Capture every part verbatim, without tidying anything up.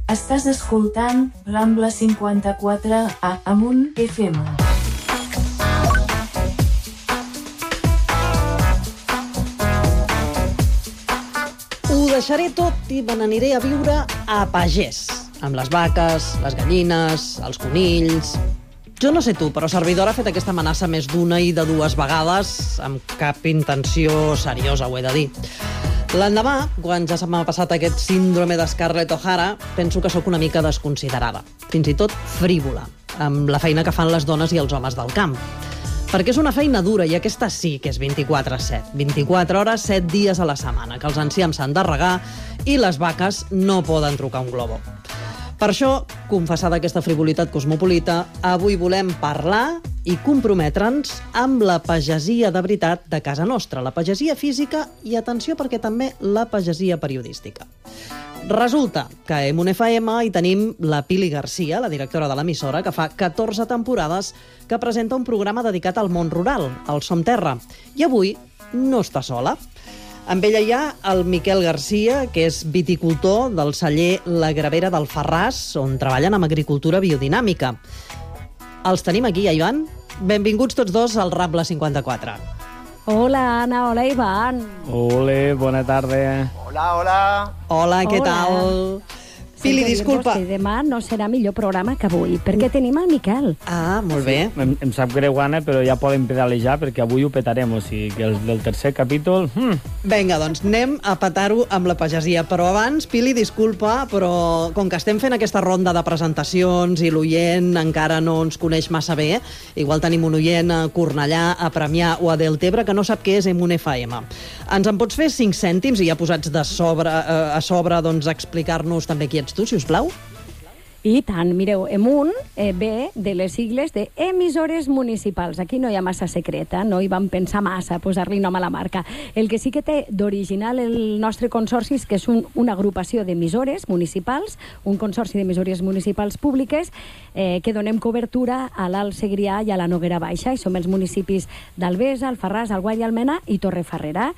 Estàs escoltant Rambla cinquanta-quatre a Amunt F M. Ho deixaré tot i me n'aniré a viure a pagès, amb les vaques, les gallines, els conills. Jo no sé tu, però Servidora ha fet aquesta amenaça més d'una i de dues vegades, amb cap intenció seriosa, ho he de dir. L'endemà, quan ja se m'ha passat aquest síndrome de Scarlett O'Hara, penso que sóc una mica desconsiderada, fins i tot frívola, amb la feina que fan les dones i els homes del camp. Perquè és una feina dura i aquesta sí que és vint-i-quatre set. vint-i-quatre hores, set dies a la setmana, que els enciams s'han de regar i les vaques no poden trucar un globo. Per això, confessada aquesta frivolitat cosmopolita, avui volem parlar i comprometre'ns amb la pagesia de veritat de casa nostra, la pagesia física i, atenció, perquè també la pagesia periodística. Resulta que a Emun F M hi tenim la Pili Garcia, la directora de l'emissora, que fa catorze temporades que presenta un programa dedicat al món rural, al Som Terra. I avui no està sola. Amb ella hi ha el Miquel Garcia, que és viticultor del celler La Gravera del Farràs, on treballen amb agricultura biodinàmica. Els tenim aquí, ja, Ivan? Benvinguts tots dos al Rambla cinquanta-quatre. Hola, Anna, hola, Ivan. Hola, bona tarda. Hola, hola. Hola, què Hola. tal? Pili, disculpa. Que demà no serà millor programa que avui, perquè tenim el Miquel. Ah, molt bé. Em, em sap greu, Anna, però ja poden pedalejar perquè avui ho petarem, o sigui que el del tercer capítol... Hmm. Vinga, doncs anem a petar-ho amb la pagesia. Però abans, Pili, disculpa, però com que estem fent aquesta ronda de presentacions i l'oient encara no ens coneix massa bé, igual tenim un oient a Cornellà, a Premià o a Deltebre que no sap què és Emun F M. Ens en pots fer cinc cèntims i ja posats de sobre, eh, a sobre doncs, explicar-nos també qui ets tu, si us plau? I tant, mireu, Emun eh, ve de les sigles de emissores municipals. Aquí no hi ha massa secreta, no hi vam pensar massa a posar-li nom a la marca. El que sí que té d'original el nostre consorci és que és un, una agrupació d'emissores municipals, un consorci d'emissores municipals públiques eh, que donem cobertura a l'Alt Segrià i a la Noguera Baixa, i som els municipis d'Albesa, Alfarràs, Alguaire i Almena i Torrefarrera.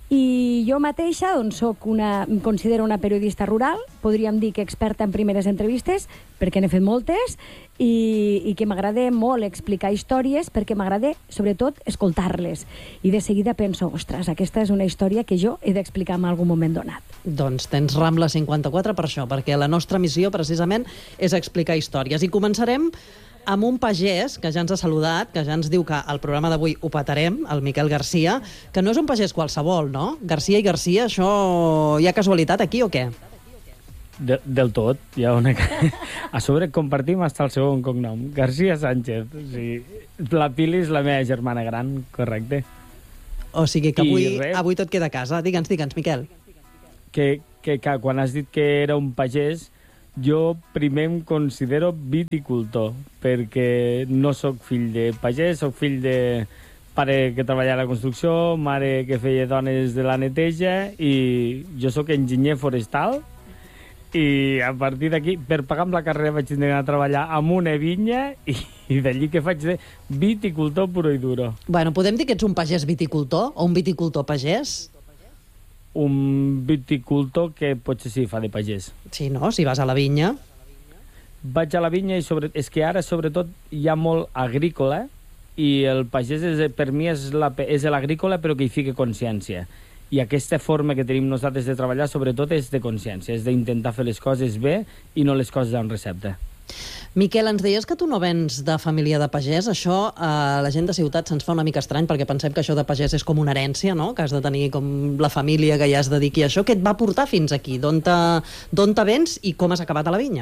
I jo mateixa doncs, soc una, em considero una periodista rural, podríem dir que experta en primeres entrevistes, perquè n'he fet moltes, i, i que m'agrada molt explicar històries, perquè m'agrada, sobretot, escoltar-les. I de seguida penso, ostres, aquesta és una història que jo he d'explicar en algun moment donat. Doncs tens Rambla cinquanta-quatre per això, perquè la nostra missió, precisament, és explicar històries. I començarem amb un pagès que ja ens ha saludat, que ja ens diu que el programa d'avui ho petarem, el Miquel Garcia, que no és un pagès qualsevol, no? Garcia i Garcia, això hi ha casualitat aquí o què? De, del tot. Hi ha una... A sobre compartim hasta el segon cognom. Garcia Sánchez. O sigui, la Pili és la meva germana gran, correcte. O sigui que avui, res. avui tot queda a casa. Digue'ns, digue'ns, Miquel. Que, que, que quan has dit que era un pagès, jo primer em considero viticultor, perquè no sóc fill de pagès, sóc fill de pare que treballa a la construcció, mare que feia dones de la neteja, i jo sóc enginyer forestal, i a partir d'aquí, per pagar amb la carrera vaig anar a treballar amb una vinya, i, i d'allí que faig de viticultor puro i duro. Bueno, podem dir que ets un pagès viticultor o un viticultor pagès? Un viticultor que potser sí fa de pagès. Sí, no? Si vas a la vinya. Vaig a la vinya i sobre... és que ara sobretot hi ha molt agrícola i el pagès és, per mi és la, és l'agrícola però que hi fica consciència. I aquesta forma que tenim nosaltres de treballar sobretot és de consciència, és d'intentar fer les coses bé i no les coses amb recepta. Miquel, ens deies que tu no vens de família de pagès. Això a la gent de ciutat se'ns fa una mica estrany perquè pensem que això de pagès és com una herència, no? Que has de tenir com la família que ja es dediqui a això. Què et va portar fins aquí? D'on te, d'on te vens i com has acabat a la vinya?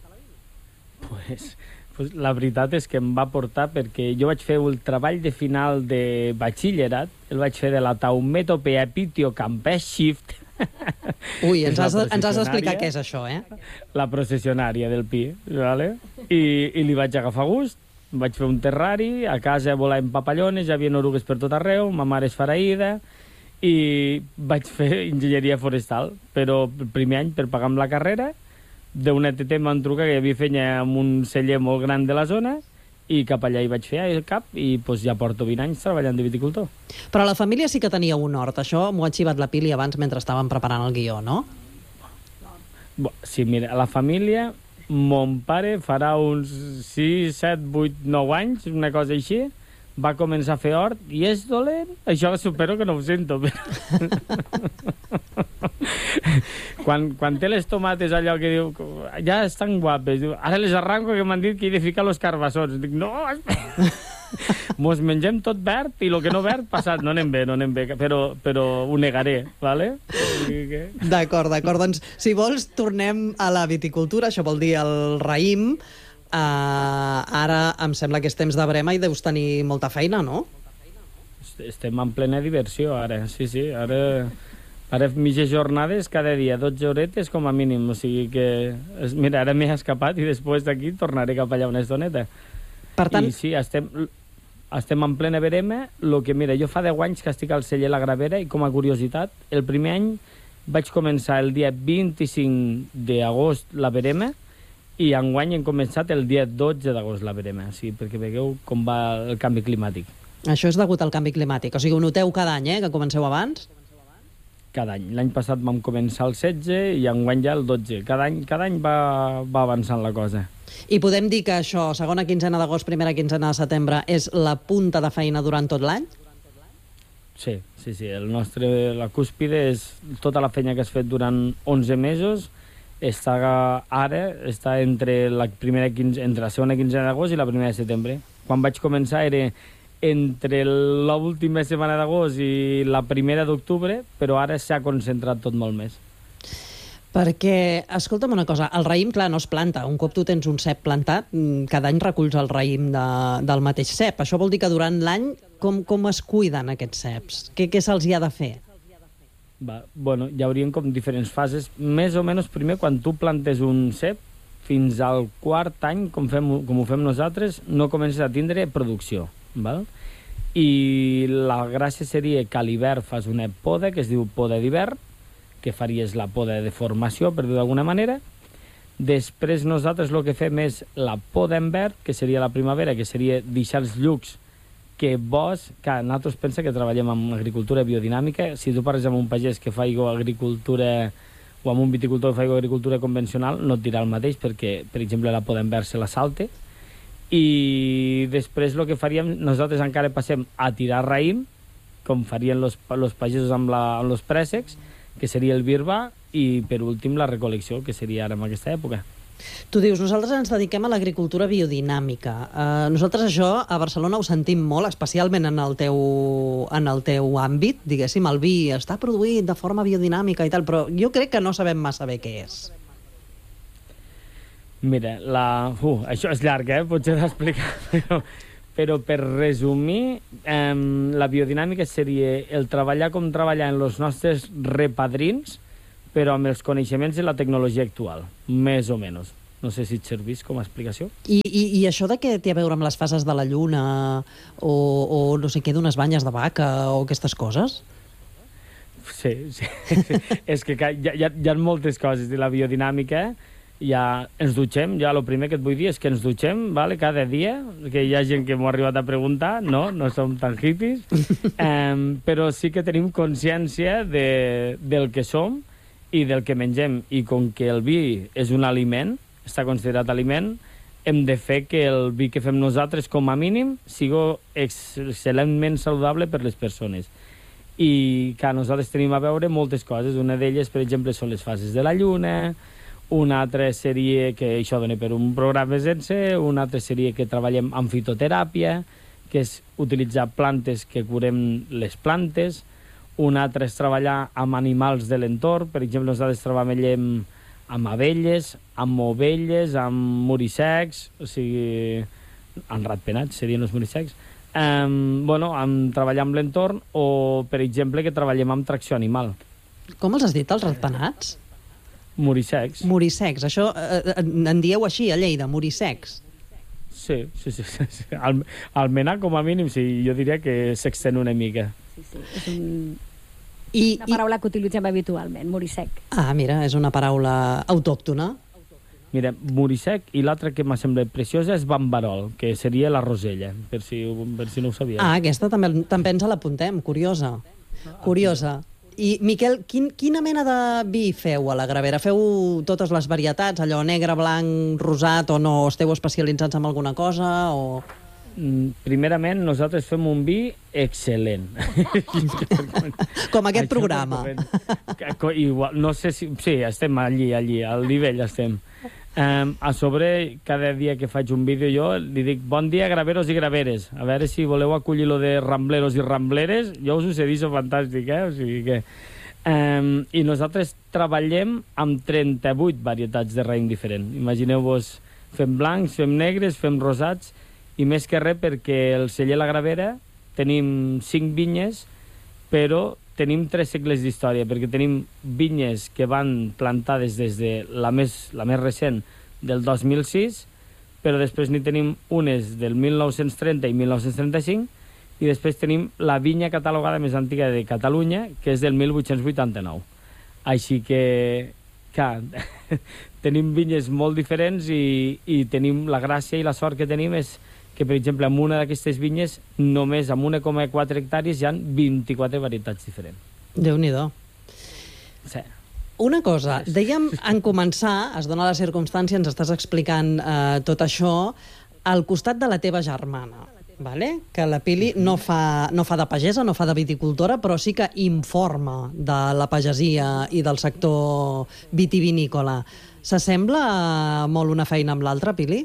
Pues, pues la veritat és que em va portar perquè jo vaig fer el treball de final de batxillerat, el vaig fer de la Taumeto Peapitio Campes Shift. Ui, ens has, ens has d'explicar què és això, eh? La processionària del pi, ¿vale? I, i li vaig agafar gust, vaig fer un terrari, a casa volàvem papallones, hi havia orugues per tot arreu, ma mare és faraïda, i vaig fer enginyeria forestal, però el primer any, per pagar amb la carrera, d'una E T T em van trucar que hi havia feina amb un celler molt gran de la zona, i cap allà hi vaig fer el cap i doncs, ja porto vint anys treballant de viticultor. Però la família sí que tenia un hort, això m'ho ha xivat la Pili abans mentre estàvem preparant el guió, no? Bo, sí, mira, la família, mon pare farà uns sis, set, vuit, nou anys, una cosa així, va començar a fer hort i és dolent. Això supero que no ho sento, però... quan, quan té les tomates allò que diu ja estan guapes, diu, ara les arranco que m'han dit que he de ficar los carbassons. Dic, no, espera. Mos mengem tot verd i el que no verd passat. No anem bé, no anem bé, però, però ho negaré, vale? D'acord, d'acord. Doncs, si vols, tornem a la viticultura, això vol dir el raïm. Uh, ara em sembla que és temps de brema i deus tenir molta feina, no? Estem en plena diversió, ara. Sí, sí, ara... Ara mitges jornades cada dia, dotze horetes com a mínim, o sigui que... Mira, ara m'he escapat i després d'aquí tornaré cap allà una estoneta. Per tant... I sí, estem, estem en plena verema. Lo que, mira, jo fa deu anys que estic al celler La Gravera i com a curiositat, el primer any vaig començar el dia vint-i-cinc d'agost la verema i enguany hem començat el dia dotze d'agost la verema, sí, perquè veieu com va el canvi climàtic. Això és degut al canvi climàtic, o sigui, ho noteu cada any, eh, que comenceu abans? Cada any. L'any passat vam començar el setze i enguany ja el dotze. Cada any, cada any va, va avançant la cosa. I podem dir que això, segona quinzena d'agost, primera quinzena de setembre, és la punta de feina durant tot l'any? Sí, sí, sí. El nostre, la cúspide és tota la feina que has fet durant onze mesos, està ara està entre la, primera quinze, entre la segona quinzena d'agost i la primera de setembre. Quan vaig començar era entre l'última setmana d'agost i la primera d'octubre, però ara s'ha concentrat tot molt més. Perquè, escolta'm una cosa, el raïm, clar, no es planta. Un cop tu tens un cep plantat, cada any reculls el raïm de, del mateix cep. Això vol dir que durant l'any, com, com es cuiden aquests ceps? Què, què se'ls hi ha de fer? Va, bueno, hi haurien com diferents fases. Més o menys, primer, quan tu plantes un cep, fins al quart any, com, fem, com ho fem nosaltres, no comences a tindre producció. Val? I la gràcia seria que a l'hivern fas una poda que es diu poda d'hivern, que faries la poda de formació, per dir d'alguna manera. Després nosaltres el que fem és la poda en verd, que seria la primavera, que seria deixar els llucs que vos, que nosaltres pensa que treballem en agricultura biodinàmica. Si tu parles amb un pagès que fa agricultura o amb un viticultor que fa agricultura convencional, no et dirà el mateix, perquè, per exemple, la poda en verd se la salte. I després el que faríem, nosaltres encara passem a tirar raïm, com farien els pagesos amb, la, amb els préssecs, que seria el birba, i per últim la recol·lecció, que seria ara en aquesta època. Tu dius, nosaltres ens dediquem a l'agricultura biodinàmica. Uh, nosaltres això a Barcelona ho sentim molt, especialment en el teu, en el teu àmbit, diguéssim, el vi està produït de forma biodinàmica i tal, però jo crec que no sabem massa bé què és. Mira, la... Uh, això és llarg, eh? Potser d'explicar, però, però per resumir, eh, la biodinàmica seria el treballar com treballar en els nostres repadrins, però amb els coneixements de la tecnologia actual, més o menys. No sé si et servís com a explicació. I, i, i això de què té a veure amb les fases de la lluna o, o no sé què, d'unes banyes de vaca o aquestes coses? Sí, sí. És que hi ha, hi ha, hi ha moltes coses de la biodinàmica. Ja ens dutxem, ja el primer que et vull dir és que ens dutxem, vale, cada dia, que hi ha gent que m'ho ha arribat a preguntar, no, no som tan hippies, um, però sí que tenim consciència de, del que som i del que mengem, i com que el vi és un aliment, està considerat aliment, hem de fer que el vi que fem nosaltres, com a mínim, sigui excel·lentment saludable per les persones. I que nosaltres tenim a veure moltes coses. Una d'elles, per exemple, són les fases de la lluna. Una altra seria, que això dona per un programa sense, una altra seria que treballem amb fitoteràpia, que és utilitzar plantes que curem les plantes. Una altra és treballar amb animals de l'entorn. Per exemple, nosaltres treballem amb abelles, amb ovelles, amb morissecs, o sigui, amb ratpenats serien els morissecs. Um, bueno, amb treballar amb l'entorn, o, per exemple, que treballem amb tracció animal. Com els has dit, els ratpenats? Morissecs. Morissecs, això eh, en dieu així a Lleida, morissecs. Sí, sí, sí. sí, sí. Al, almenys, com a mínim, sí, jo diria que s'extén una mica. Sí, sí, és un... I, una paraula i... que utilitzem habitualment, morissec. Ah, mira, és una paraula autòctona. Mira, morissec, i l'altra que m'ha semblat preciosa és bambarol, que seria la rosella, per si, per si no ho sabia. Ah, aquesta també, també ens l'apuntem, curiosa. Curiosa. I, Miquel, quin, quina mena de vi feu a la Gravera? Feu totes les varietats, allò negre, blanc, rosat, o no? Esteu especialitzats en alguna cosa? O... Primerament, nosaltres fem un vi excel·lent. Com aquest Això programa. Igual, no sé si... Sí, estem allí, allí, al nivell estem. Um, a sobre, cada dia que faig un vídeo jo li dic bon dia graveros i graveres, a veure si voleu acollir lo de rambleros i rambleres, jo us ho sé dir, sou fantàstic, eh? O sigui que... Um, I nosaltres treballem amb trenta-vuit varietats de raïm diferent. Imagineu-vos, fem blancs, fem negres, fem rosats, i més que res perquè el celler La Gravera tenim cinc vinyes, però tenim tres segles d'història, perquè tenim vinyes que van plantades des de la més, la més recent del dos mil sis, però després n'hi tenim unes del mil nou-cents trenta i mil nou-cents trenta-cinc, i després tenim la vinya catalogada més antiga de Catalunya, que és del mil vuit-cents vuitanta-nou. Així que, clar, tenim vinyes molt diferents i, i tenim la gràcia i la sort que tenim és que, per exemple, en una d'aquestes vinyes, només amb una coma quatre hectàrees hi ha vint-i-quatre varietats diferents. Déu-n'hi-do. Sí. Una cosa, dèiem en començar, es dona la circumstància, ens estàs explicant eh, tot això, al costat de la teva germana, vale? Que la Pili no fa, no fa de pagesa, no fa de viticultora, però sí que informa de la pagesia i del sector vitivinícola. S'assembla molt una feina amb l'altra, Pili?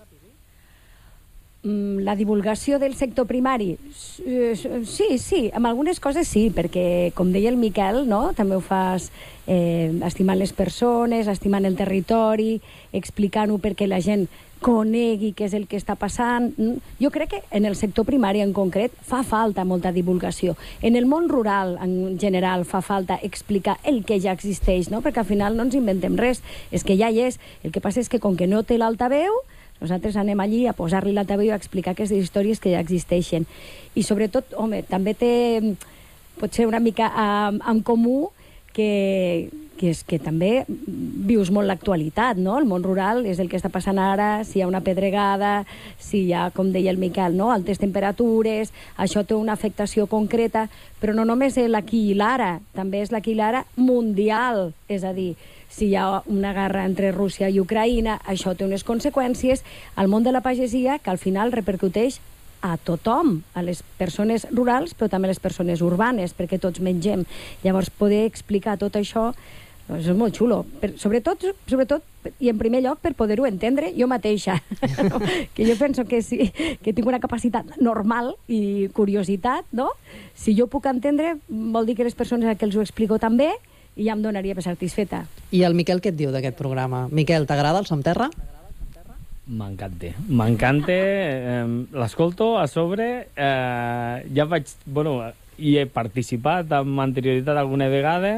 La divulgació del sector primari, sí, sí, amb algunes coses sí, perquè, com deia el Miquel, no? També ho fas eh, estimant les persones, estimant el territori, explicant-ho perquè la gent conegui què és el que està passant. Jo crec que en el sector primari en concret fa falta molta divulgació. En el món rural en general fa falta explicar el que ja existeix, no? Perquè al final no ens inventem res, és que ja hi és. El que passa és que com que no té l'altaveu, nosaltres anem allí a posar-li l'altaveu i a explicar aquestes històries que ja existeixen. I sobretot, home, també té potser una mica en, en comú que, que és que també vius molt l'actualitat, no? El món rural és el que està passant ara, si hi ha una pedregada, si hi ha, com deia el Miquel, no? Altes temperatures, això té una afectació concreta, però no només és l'aquí i l'ara, també és l'aquí i l'ara mundial, és a dir, si hi ha una guerra entre Rússia i Ucraïna, això té unes conseqüències al món de la pagesia que al final repercuteix a tothom, a les persones rurals, però també a les persones urbanes, perquè tots mengem. Llavors, poder explicar tot això doncs és molt xulo. Per, sobretot, sobretot, i en primer lloc, per poder-ho entendre jo mateixa. No? Que jo penso que sí, que tinc una capacitat normal i curiositat, no? Si jo puc entendre, vol dir que les persones a qui els ho explico també, i ja em donaria per satisfeta. I el Miquel què et diu d'aquest programa? Miquel, t'agrada el Som Terra? M'encanta. M'encanta. Eh, L'escolto a sobre. Eh, ja vaig... Bueno, hi he participat amb anterioritat alguna vegada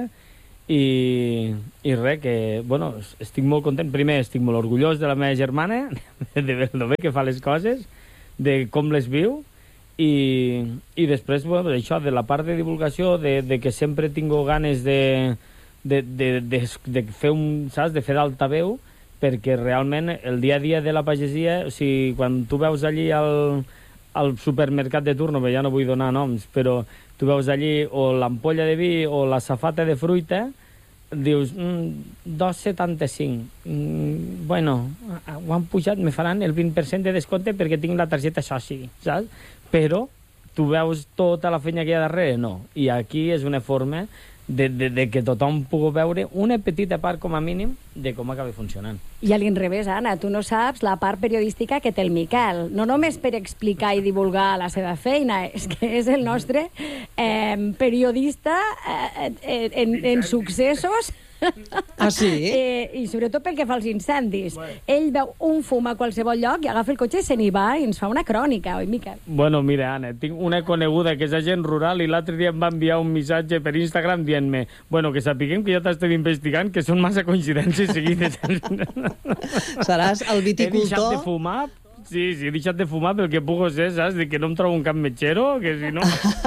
i, i res, que... Bueno, estic molt content. Primer, estic molt orgullós de la meva germana, de lo bé que fa les coses, de com les viu, i, i després, bueno, això, de la part de divulgació, de, de que sempre tinc ganes de, de, de, de, de fer un, saps, de fer d'altaveu, perquè realment el dia a dia de la pagesia, o sigui, quan tu veus allí al, al supermercat de turno, ja no vull donar noms, però tu veus allí o l'ampolla de vi o la safata de fruita, dius, mm, dos coma setanta-cinc. Mm, bueno, ho han pujat, me faran el vint per cent de descompte perquè tinc la targeta soci, saps? Però tu veus tota la feina que hi ha darrere? No. I aquí és una forma de, de, de que tothom pugui veure una petita part, com a mínim, de com acaba funcionant. I a l'inrevés, Anna, tu no saps la part periodística que té el Miquel. No només per explicar i divulgar la seva feina, és que és el nostre eh, periodista eh, en, en successos. Ah, sí? Eh, I sobretot pel que fa als incendis. Bueno. Ell veu un fum a qualsevol lloc i agafa el cotxe i se n'hi va i ens fa una crònica, oi, Miquel? Bueno, mira, Anna, tinc una coneguda que és agent rural i l'altre dia em va enviar un missatge per Instagram dient-me, bueno, que sapiguem que ja t'estem investigant, que són massa coincidències seguides. Seràs el viticultor... He deixat de fumar... Sí, sí, he deixat de fumar pel que pugo ser, saps? De que no em trobo un cap metgero, que si no...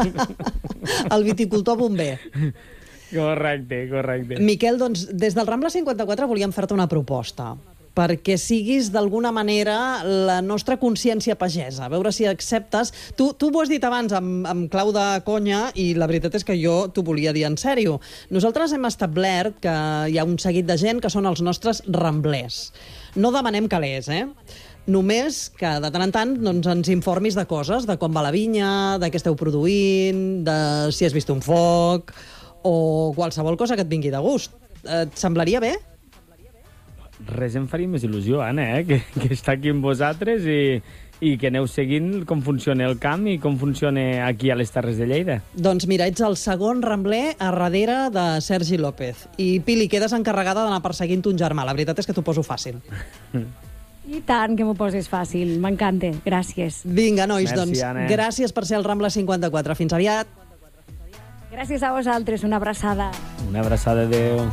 El viticultor bomber. Correcte, correcte. Miquel, doncs, des del Rambla cinquanta-quatre volíem fer-te una proposta. perquè siguis d'alguna manera la nostra consciència pagesa, a veure si acceptes. Tu, tu ho has dit abans amb, amb clau de conya i la veritat és que jo t'ho volia dir en sèrio. Nosaltres hem establert que hi ha un seguit de gent que són els nostres ramblers. No demanem calés, eh? Només que de tant en tant doncs, ens informis de coses, de com va la vinya, de què esteu produint, de si has vist un foc o qualsevol cosa que et vingui de gust. Et semblaria bé? Res em faria més il·lusió, Anna, eh? que, que està aquí amb vosaltres i, i que aneu seguint com funciona el camp i com funciona aquí a les Terres de Lleida. Doncs mira, ets el segon rambler a darrere de Sergi López. I, Pili, quedes encarregada d'anar perseguint un germà. La veritat és que t'ho poso fàcil. I tant que m'ho poses fàcil. M'encanta. Gràcies. Vinga, nois, Merci, doncs Anna. gràcies per ser al Rambla cinquanta-quatre. Fins aviat. Gràcies a vosaltres. Una abraçada. Una abraçada, adéu.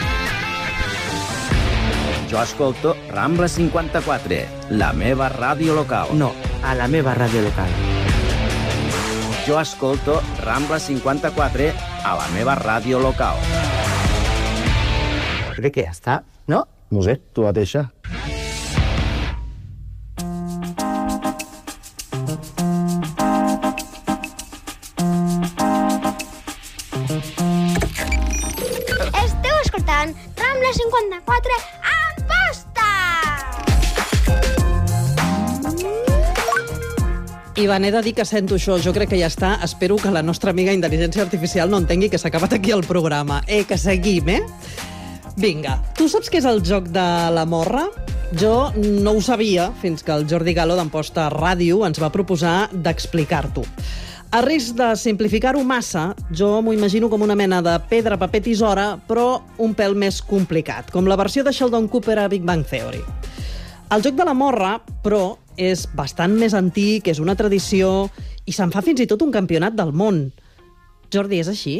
Jo escolto Rambla cinquanta-quatre, la meva ràdio local. No, a la meva ràdio local. Jo escolto Rambla cinquanta-quatre a la meva ràdio local. Crec que ja està, no? No sé, tu mateixa. Esteu escoltant Rambla cinquanta-quatre amb posta! Ivan, he de dir que sento això. Jo crec que ja està. Espero que la nostra amiga intel·ligència artificial no entengui que s'ha acabat aquí el programa. Eh, que seguim, eh? Vinga, tu saps què és el joc de la morra? Jo no ho sabia fins que el Jordi Galo d'Amposta Ràdio ens va proposar d'explicar-t'ho. A risc de simplificar-ho massa, jo m'ho imagino com una mena de pedra, paper, tisora, però un pèl més complicat, com la versió de Sheldon Cooper a Big Bang Theory. El joc de la morra, però, és bastant més antic, és una tradició, i se'n fa fins i tot un campionat del món. Jordi, és així?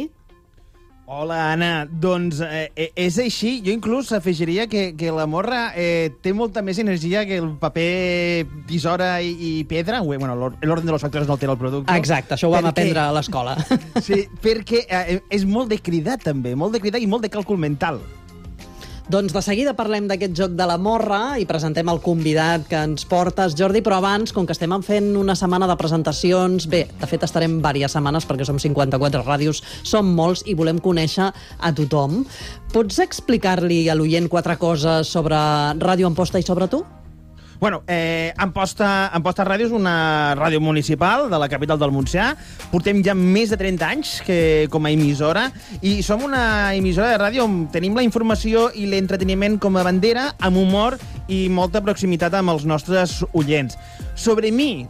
Hola, Anna. Doncs eh, és així. Jo inclús afegiria que, que la morra eh, té molta més energia que el paper, tisora i, i pedra. Ui, bueno, l'ordre de los factores no altera el producte. Exacte, això ho vam perquè... aprendre a l'escola. Sí, perquè eh, és molt de cridar, també. Molt de cridar i molt de càlcul mental. Doncs de seguida parlem d'aquest joc de la morra i presentem el convidat que ens portes, Jordi, però abans, com que estem fent una setmana de presentacions, bé, de fet estarem diverses setmanes perquè som cinquanta-quatre ràdios, som molts i volem conèixer a tothom. Pots explicar-li a l'oient quatre coses sobre Ràdio Amposta i sobre tu? Bueno, eh, Amposta, Amposta Ràdio és una ràdio municipal de la capital del Montsià. Portem ja més de trenta anys que, com a emissora i som una emissora de ràdio on tenim la informació i l'entreteniment com a bandera, amb humor i molta proximitat amb els nostres oients. Sobre mi,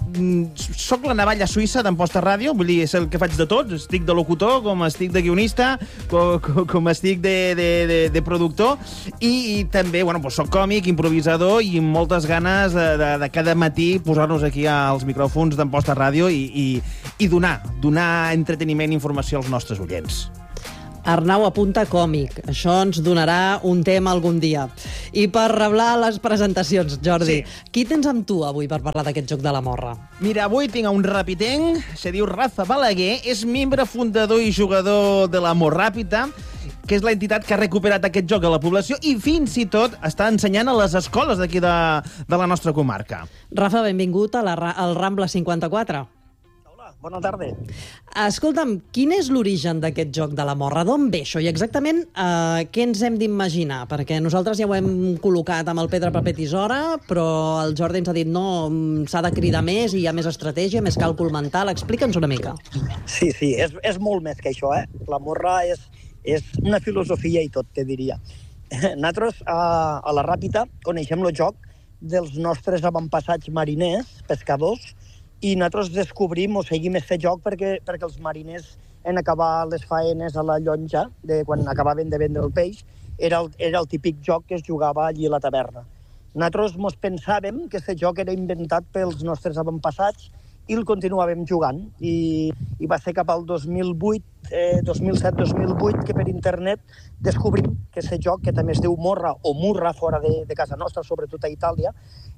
soc la navalla suïssa d'Amposta Ràdio, vull dir, és el que faig de tot. Estic de locutor, com estic de guionista, com, com estic de, de, de, de productor i, i també, bueno, doncs soc còmic, improvisador i amb moltes ganes de, de, de cada matí posar-nos aquí als micròfons d'Amposta Ràdio i, i, i donar, donar entreteniment i informació als nostres oients. Arnau apunta còmic. Això ens donarà un tema algun dia. I per reblar les presentacions, Jordi, sí. Qui tens amb tu avui per parlar d'aquest joc de la morra? Mira, avui tinc un rapitenc, se diu Rafa Balaguer, és membre fundador i jugador de la Molt Ràpida, que és l'entitat que ha recuperat aquest joc a la població i fins i tot està ensenyant a les escoles d'aquí de, de la nostra comarca. Rafa, benvingut a la, al Rambla cinquanta-quatre. Bona tarda. Escolta'm, quin és l'origen d'aquest joc de la morra? D'on ve això? I exactament eh, què ens hem d'imaginar? Perquè nosaltres ja ho hem col·locat amb el pedra, paper, tisora, però el Jordi ens ha dit no, s'ha de cridar més i hi ha més estratègia, més càlcul mental. Explica'ns una mica. Sí, sí, és, és molt més que això, eh? La morra és, és una filosofia i tot, te diria. Nosaltres, a, a la Ràpita, coneixem el joc dels nostres avantpassats mariners, pescadors, i nosaltres descobrim o seguim aquest joc perquè, perquè els mariners, en acabar les faenes a la llonja, de quan acabaven de vendre el peix, era el, era el típic joc que es jugava allí a la taverna. Nosaltres mos pensàvem que aquest joc era inventat pels nostres avantpassats i el continuàvem jugant. I, i va ser cap al dos mil vuit, eh, dos mil set dos mil vuit que per internet descobrim que aquest joc, que també es diu Morra o Murra fora de, de casa nostra, sobretot a Itàlia,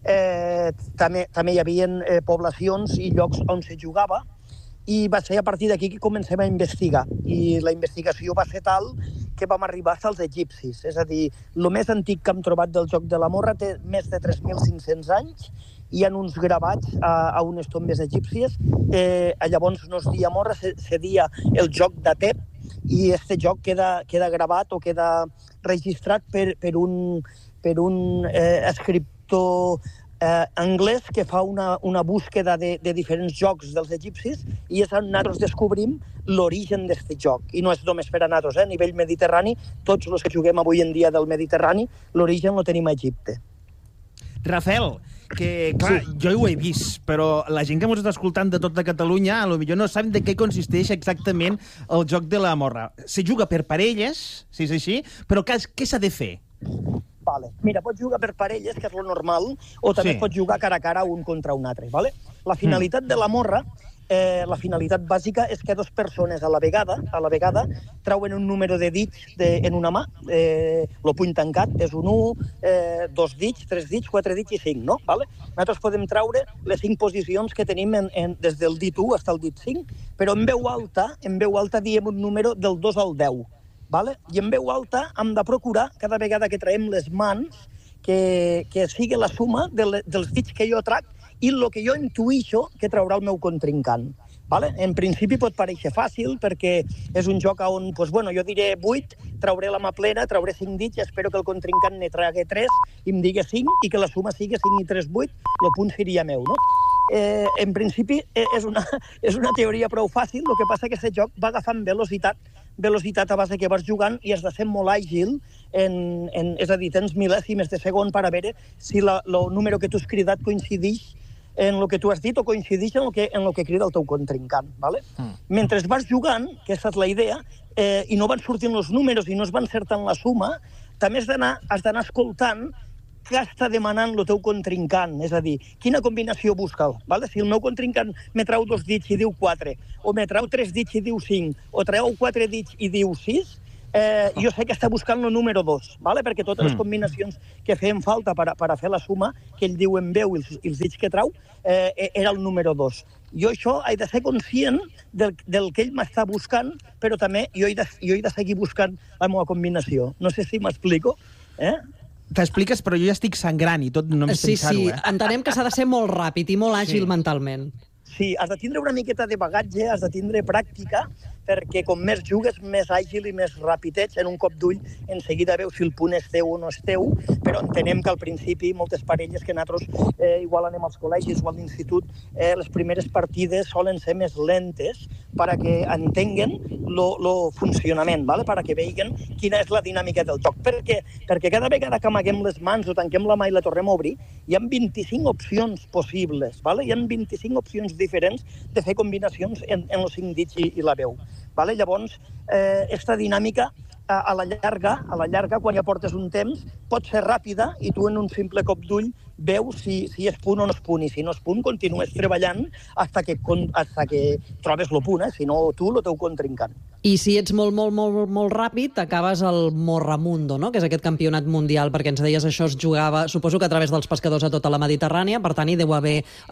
eh, també, també hi havia eh, poblacions i llocs on se jugava, i va ser a partir d'aquí que comencem a investigar. I la investigació va ser tal que vam arribar fins als egipcis. És a dir, el més antic que hem trobat del joc de la morra té més de tres mil cinc-cents anys, hi ha uns gravats a, a unes tombes egípcies. Eh, llavors no es dia morra, se, se dia el joc d'Atep, i este joc queda, queda gravat o queda registrat per, per un, per un eh, escriptor eh, anglès que fa una, una búsqueda de, de diferents jocs dels egipcis, i és on nosaltres descobrim l'origen d'aquest joc. I no és només per a nosaltres, eh? A nivell mediterrani, tots els que juguem avui en dia del Mediterrani, l'origen lo tenim a Egipte. Rafael, que, clar, sí. jo ho he vist, però la gent que ens està escoltant de tota Catalunya a lo millor no saben de què consisteix exactament el joc de la morra. Se juga per parelles, si és així, però què, què s'ha de fer? Vale. Mira, pots jugar per parelles, que és lo normal, o també sí. pots jugar cara a cara un contra un altre. Vale? La finalitat mm. de la morra, eh, la finalitat bàsica és que dues persones a la vegada a la vegada trauen un número de dits de, en una mà, eh, el puny tancat és un u, eh, dos dits, tres dits, quatre dits i cinc, no? Vale? Nosaltres podem traure les cinc posicions que tenim en, en, des del dit u fins al dit cinc, però en veu alta, en veu alta diem un número del dos al deu. Vale? I en veu alta hem de procurar, cada vegada que traiem les mans, que, que sigui la suma de le, dels dits que jo trac i el que jo intuïxo que traurà el meu contrincant. Vale? En principi pot parèixer fàcil, perquè és un joc on, pues, bueno, jo diré vuit, trauré la mà plena, trauré cinc dits, espero que el contrincant ne tragui tres i em digui cinc, i que la suma sigui cinc i tres, vuit, el punt seria meu, no? Eh, en principi és una, és una teoria prou fàcil, el que passa que aquest joc va agafant velocitat, velocitat a base que vas jugant, i has de ser molt àgil, en, en, és a dir, tens mil·lèsimes de segon per a veure si la, el número que tu has cridat coincideix en el que tu has dit o coincideix en el que, en el que crida el teu contrincant. Vale? Mm. Mentre vas jugant, que aquesta és la idea, eh, i no van sortint els números i no es van encertant la suma, també has d'anar has d'anar escoltant què està demanant el teu contrincant, és a dir, quina combinació busca. Vale? Si el meu contrincant me trau dos dits i diu quatre, o me trau tres dits i diu cinc, o treu quatre dits i diu sis, eh, jo sé que està buscant el número dos, vale? Perquè totes les combinacions que feien falta per a, per a fer la suma, que ell diu en veu i els, i els dits que trau, eh, era el número dos. Jo això he de ser conscient del, del que ell m'està buscant, però també jo he, de, jo he de seguir buscant la meva combinació. No sé si m'explico, eh? T'expliques, però jo ja estic sangrant i tot només sí, pensar-ho, sí. eh? Entenem que s'ha de ser molt ràpid i molt àgil sí. mentalment. Sí, has de tindre una miqueta de bagatge, has de tindre pràctica, perquè com més jugues, més àgil i més ràpid ets. En un cop d'ull, en seguida veus si el punt és teu o no és teu, però entenem que al principi moltes parelles que nosaltres eh, igual anem als col·legis o a l'institut, eh, les primeres partides solen ser més lentes perquè entenguen el funcionament, ¿vale? Perquè vegin quina és la dinàmica del joc. Per què? Perquè cada vegada que amaguem les mans o tanquem la mà i la tornem a obrir, hi ha vint-i-cinc opcions possibles, ¿vale? Hi ha vint-i-cinc opcions diferents de fer combinacions en, en els cinc dits i, i la veu. Vale? Llavors, eh, esta dinàmica a, a la llarga, a la llarga, quan ja portes un temps, pot ser ràpida i tu en un simple cop d'ull veus si, si és punt o no és punt, i si no és punt continues treballant hasta que, hasta que trobes el punt, eh? Si no tu, el teu contrincant. I si ets molt, molt, molt, molt ràpid, acabes al Morramundo, no? Que és aquest campionat mundial, perquè ens deies això es jugava, suposo que a través dels pescadors a tota la Mediterrània, per tant hi deu haver